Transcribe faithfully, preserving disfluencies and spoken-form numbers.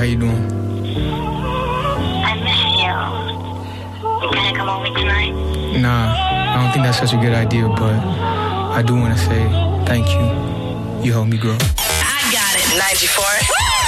how you doing? I miss you. You gonna come over tonight? Nah, I don't think that's such a good idea, but I do want to say thank you. You helped me grow. I got it. ninety-four